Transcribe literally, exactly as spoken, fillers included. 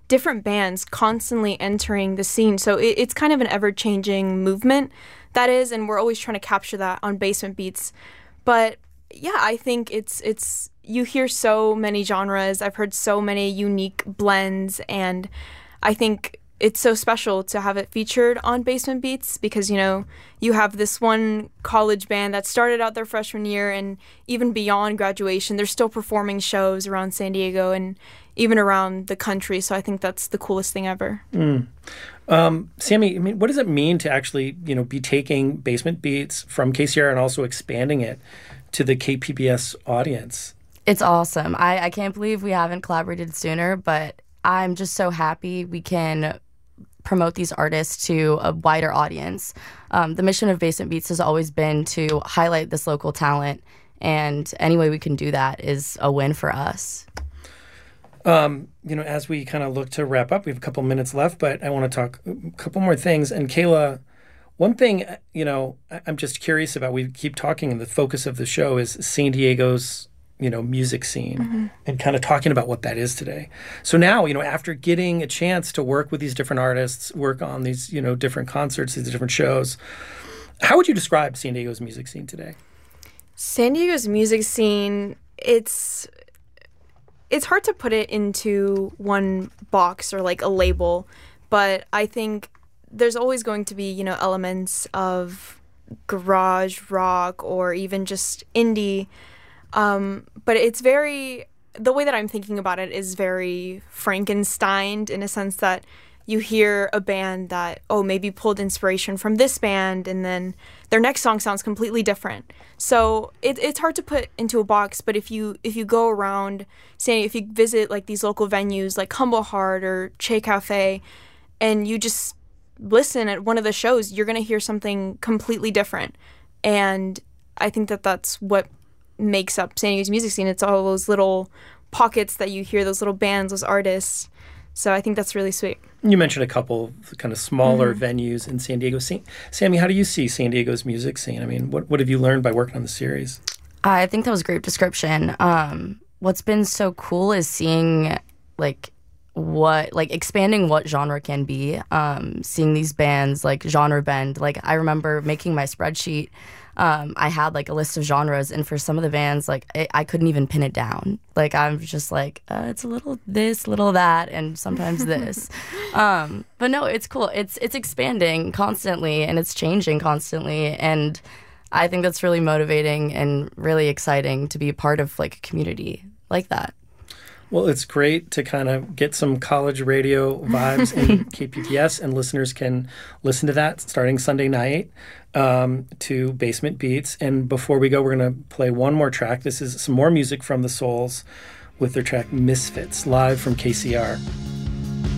different bands constantly entering the scene. So it, it's kind of an ever-changing movement, that is, and we're always trying to capture that on Basement Beats. But yeah, I think it's it's you hear so many genres. I've heard so many unique blends, and I think it's so special to have it featured on Basement Beats because, you know, you have this one college band that started out their freshman year, and even beyond graduation, they're still performing shows around San Diego and even around the country. So I think that's the coolest thing ever. Mm. Um, Sammy, I mean, what does it mean to actually, you know, be taking Basement Beats from K C R and also expanding it to the K P B S audience? It's awesome. I, I can't believe we haven't collaborated sooner, but I'm just so happy we can promote these artists to a wider audience. Um, the mission of Basement Beats has always been to highlight this local talent, and any way we can do that is a win for us. Um, you know, as we kind of look to wrap up, we have a couple minutes left, but I want to talk a couple more things. And Kayla, one thing, you know, I'm just curious about, we keep talking, and the focus of the show is San Diego's, you know, music scene, mm-hmm. and kind of talking about what that is today. So now, you know, after getting a chance to work with these different artists, work on these, you know, different concerts, these different shows, how would you describe San Diego's music scene today? San Diego's music scene, it's it's hard to put it into one box or like a label, but I think there's always going to be, you know, elements of garage rock or even just indie. Um, but it's very, the way that I'm thinking about it is very Frankensteined, in a sense that you hear a band that, oh, maybe pulled inspiration from this band, and then their next song sounds completely different. So it, it's hard to put into a box, but if you if you go around, say, if you visit like these local venues like Humble Heart or Che Cafe, and you just listen at one of the shows, you're going to hear something completely different. And I think that that's what makes up San Diego's music scene. It's all those little pockets that you hear, those little bands, those artists. So I think that's really sweet. You mentioned a couple of kind of smaller mm-hmm. venues in San Diego. Sammy, how do you see San Diego's music scene? I mean, what, what have you learned by working on the series? I think that was a great description. Um, what's been so cool is seeing, like, what, like, expanding what genre can be, um, seeing these bands, like, genre bend. Like, I remember making my spreadsheet. Um, I had, like, a list of genres, and for some of the bands, like, I, I couldn't even pin it down. Like, I'm just like, uh, it's a little this, little that, and sometimes this. Um, but no, it's cool. It's it's expanding constantly, and it's changing constantly, and I think that's really motivating and really exciting to be a part of, like, a community like that. Well, it's great to kind of get some college radio vibes in K P B S, and listeners can listen to that starting Sunday night um, to Basement Beats. And before we go, we're going to play one more track. This is some more music from the Souls with their track Misfits, live from K C R.